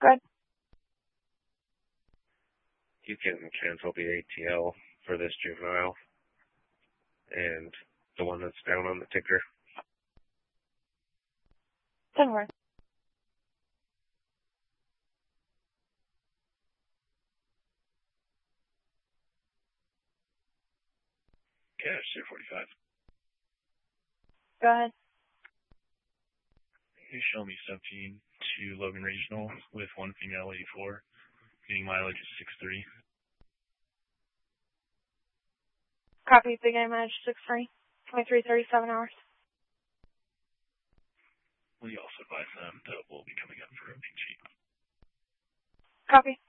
Good. You can cancel the ATL for this juvenile and the one that's down on the ticker. 10-4. Cash 045. Go ahead. You show me 17 to Logan Regional with one female 84. Getting mileage is 6.3. Copy. Big A mileage 6.3. 23:37 hours. Will you also advise them that we'll be coming up for a big cheap? Copy.